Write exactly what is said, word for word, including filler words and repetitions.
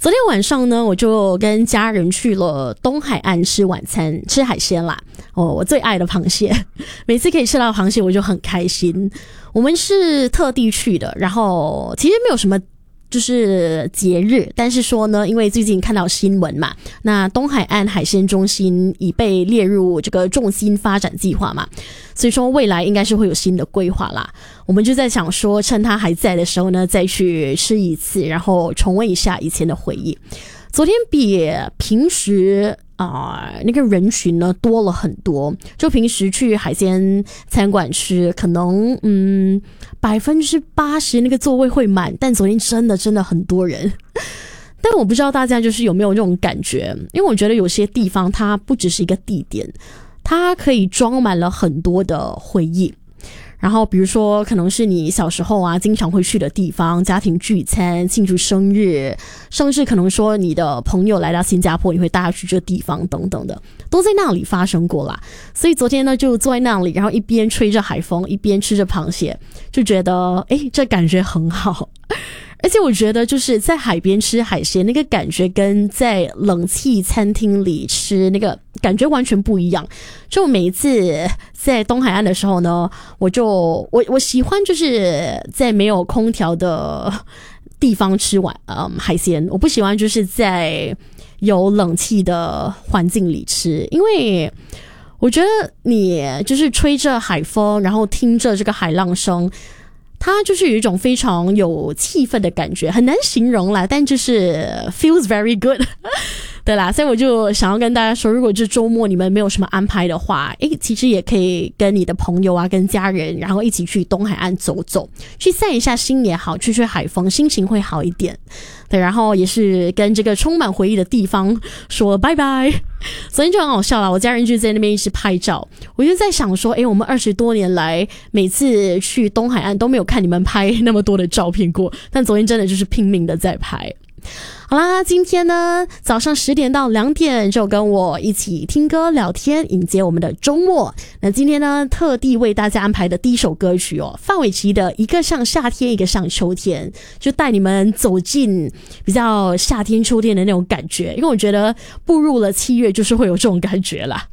昨天晚上呢，我就跟家人去了东海岸吃晚餐，吃海鲜啦。哦，我最爱的螃蟹，每次可以吃到螃蟹我就很开心。我们是特地去的，然后其实没有什么就是节日，但是说呢，因为最近看到新闻嘛，那东海岸海鲜中心已被列入这个重心发展计划嘛，所以说未来应该是会有新的规划啦。我们就在想说，趁他还在的时候呢，再去吃一次，然后重温一下以前的回忆。昨天比平时啊、呃、那个人群呢多了很多，就平时去海鲜餐馆吃，可能嗯百分之八十那个座位会满，但昨天真的真的很多人。但我不知道大家就是有没有这种感觉，因为我觉得有些地方它不只是一个地点，它可以装满了很多的回忆。然后比如说可能是你小时候啊经常会去的地方，家庭聚餐、庆祝生日，甚至可能说你的朋友来到新加坡，你会带他去这个地方等等的，都在那里发生过啦。所以昨天呢就坐在那里，然后一边吹着海风，一边吃着螃蟹，就觉得诶这感觉很好。而且我觉得就是在海边吃海鲜那个感觉跟在冷气餐厅里吃那个感觉完全不一样。就每一次在东海岸的时候呢，我就我我喜欢就是在没有空调的地方吃完嗯海鲜，我不喜欢就是在有冷气的环境里吃，因为我觉得你就是吹着海风，然后听着这个海浪声，它就是有一种非常有气氛的感觉，很难形容啦，但就是 feels very good 对啦，所以我就想要跟大家说，如果这周末你们没有什么安排的话，诶，其实也可以跟你的朋友啊跟家人，然后一起去东海岸走走，去散一下心也好，吹吹海风，心情会好一点。对，然后也是跟这个充满回忆的地方说拜拜。昨天就很好笑啦，我家人就在那边一直拍照，我就在想说，诶，我们二十多年来每次去东海岸都没有看你们拍那么多的照片过，但昨天真的就是拼命的在拍。好啦，今天呢早上十点到两点就跟我一起听歌聊天，迎接我们的周末。那今天呢特地为大家安排的第一首歌曲哦，范玮琪的一个像夏天一个像秋天，就带你们走进比较夏天秋天的那种感觉，因为我觉得步入了七月就是会有这种感觉啦。